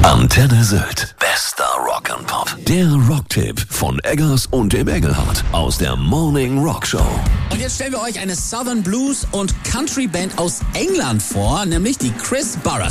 Antenne Sylt. Bester Rock'n'Pop. Der Rocktipp von Eggers und dem Engelhardt aus der Morning Rock Show. Und jetzt stellen wir euch eine Southern Blues und Country Band aus England vor, nämlich die Chris Burrers.